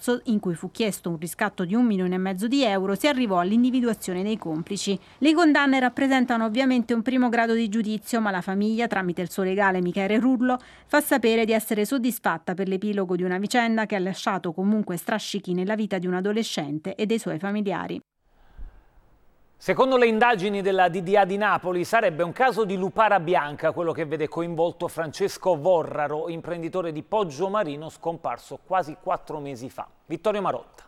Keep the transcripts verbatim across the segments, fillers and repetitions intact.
marzo, in cui fu chiesto un riscatto di un milione e mezzo di euro, si arrivò all'individuazione dei complici. Le condanne rappresentano ovviamente un primo grado di giudizio, ma la famiglia, tramite il suo legale Michele Rullo, fa sapere di essere soddisfatta per l'epilogo di una vicenda che ha lasciato comunque strascichi nella vita di un adolescente e dei suoi familiari. Secondo le indagini della D D A di Napoli sarebbe un caso di lupara bianca quello che vede coinvolto Francesco Vorraro, imprenditore di Poggiomarino scomparso quasi quattro mesi fa. Vittorio Marotta.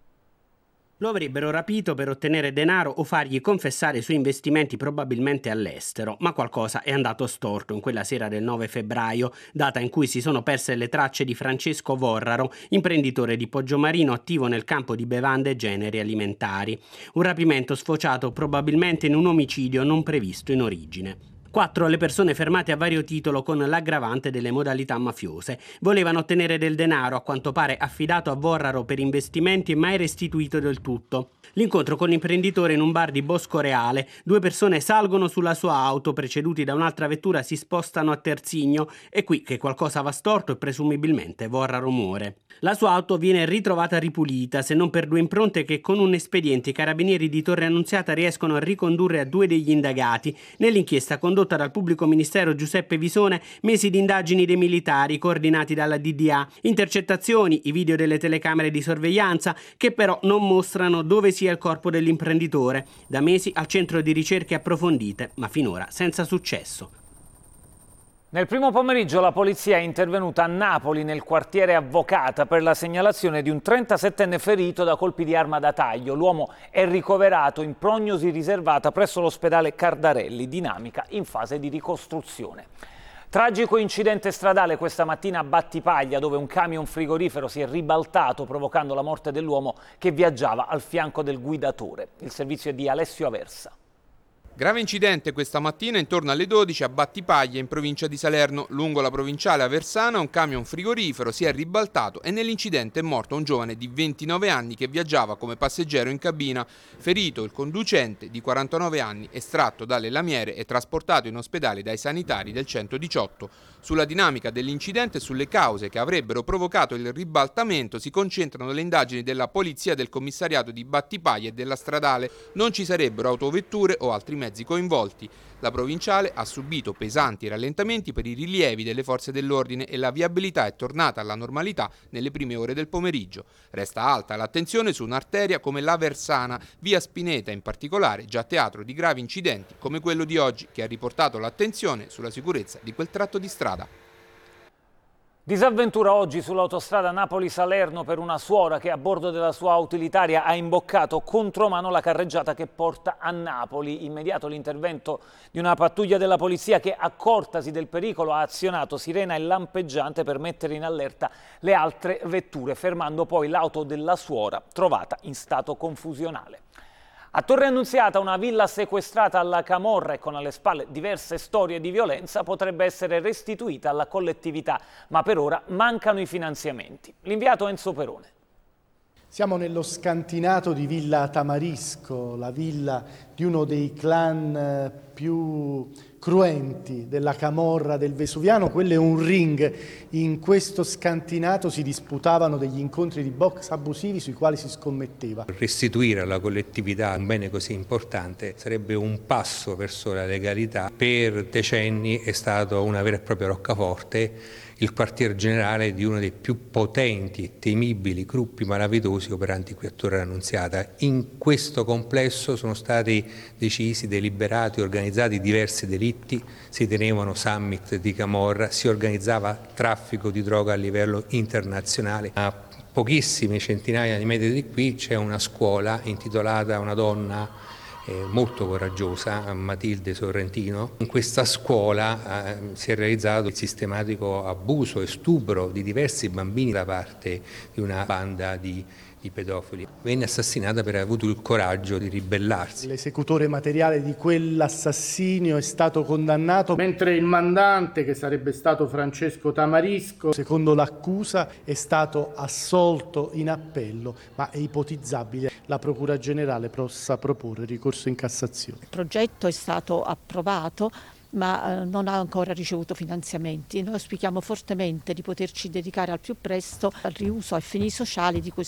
Lo avrebbero rapito per ottenere denaro o fargli confessare i suoi investimenti probabilmente all'estero, ma qualcosa è andato storto in quella sera del nove febbraio, data in cui si sono perse le tracce di Francesco Vorraro, imprenditore di Poggiomarino attivo nel campo di bevande e generi alimentari. Un rapimento sfociato probabilmente in un omicidio non previsto in origine. Quattro le persone fermate a vario titolo con l'aggravante delle modalità mafiose. Volevano ottenere del denaro, a quanto pare affidato a Vorraro per investimenti e mai restituito del tutto. L'incontro con l'imprenditore in un bar di Bosco Reale. Due persone salgono sulla sua auto, preceduti da un'altra vettura si spostano a terzigno. È qui che qualcosa va storto e presumibilmente Vorraro muore. La sua auto viene ritrovata ripulita, se non per due impronte che con un espediente i carabinieri di Torre Annunziata riescono a ricondurre a due degli indagati. Nell'inchiesta condotta dal pubblico ministero Giuseppe Visone, mesi di indagini dei militari coordinati dalla D D A, intercettazioni, i video delle telecamere di sorveglianza che però non mostrano dove sia il corpo dell'imprenditore. Da mesi al centro di ricerche approfondite, ma finora senza successo. Nel primo pomeriggio la polizia è intervenuta a Napoli, nel quartiere Avvocata, per la segnalazione di un trentasettenne ferito da colpi di arma da taglio. L'uomo è ricoverato in prognosi riservata presso l'ospedale Cardarelli, dinamica in fase di ricostruzione. Tragico incidente stradale questa mattina a Battipaglia, dove un camion frigorifero si è ribaltato provocando la morte dell'uomo che viaggiava al fianco del guidatore. Il servizio è di Alessio Aversa. Grave incidente questa mattina intorno alle dodici a Battipaglia, in provincia di Salerno. Lungo la provinciale Aversana un camion frigorifero si è ribaltato e nell'incidente è morto un giovane di ventinove anni che viaggiava come passeggero in cabina. Ferito il conducente di quarantanove anni, estratto dalle lamiere e trasportato in ospedale dai sanitari del centodiciotto. Sulla dinamica dell'incidente e sulle cause che avrebbero provocato il ribaltamento si concentrano le indagini della polizia, del commissariato di Battipaglia e della stradale. Non ci sarebbero autovetture o altri mezzi coinvolti. La provinciale ha subito pesanti rallentamenti per i rilievi delle forze dell'ordine e la viabilità è tornata alla normalità nelle prime ore del pomeriggio. Resta alta l'attenzione su un'arteria come l'Aversana, via Spineta in particolare, già teatro di gravi incidenti come quello di oggi, che ha riportato l'attenzione sulla sicurezza di quel tratto di strada. Disavventura oggi sull'autostrada Napoli-Salerno per una suora che a bordo della sua utilitaria ha imboccato contromano la carreggiata che porta a Napoli. Immediato l'intervento di una pattuglia della polizia che, accortasi del pericolo, ha azionato sirena e lampeggiante per mettere in allerta le altre vetture, fermando poi l'auto della suora trovata in stato confusionale. A Torre Annunziata una villa sequestrata alla camorra e con alle spalle diverse storie di violenza potrebbe essere restituita alla collettività, ma per ora mancano i finanziamenti. L'inviato Enzo Perone. Siamo nello scantinato di Villa Tamarisco, la villa di uno dei clan più cruenti della camorra del Vesuviano. Quello è un ring. In questo scantinato si disputavano degli incontri di box abusivi sui quali si scommetteva. Restituire alla collettività un bene così importante sarebbe un passo verso la legalità. Per decenni è stato una vera e propria roccaforte, il quartier generale di uno dei più potenti e temibili gruppi malavitosi operanti qui a Torre Annunziata. In questo complesso sono stati decisi, deliberati, organizzati diversi delitti, si tenevano summit di camorra, si organizzava traffico di droga a livello internazionale. A pochissime centinaia di metri di qui c'è una scuola intitolata a una donna Eh, molto coraggiosa, Matilde Sorrentino. In questa scuola eh, si è realizzato il sistematico abuso e stupro di diversi bambini da parte di una banda di, di pedofili. Venne assassinata per aver avuto il coraggio di ribellarsi. L'esecutore materiale di quell'assassinio è stato condannato, mentre il mandante, che sarebbe stato Francesco Tamarisco, secondo l'accusa è stato assolto in appello, ma è ipotizzabile la Procura Generale possa proporre ricorso in Cassazione. Il progetto è stato approvato, ma eh, non ha ancora ricevuto finanziamenti. Noi auspichiamo fortemente di poterci dedicare al più presto al riuso ai fini sociali di questo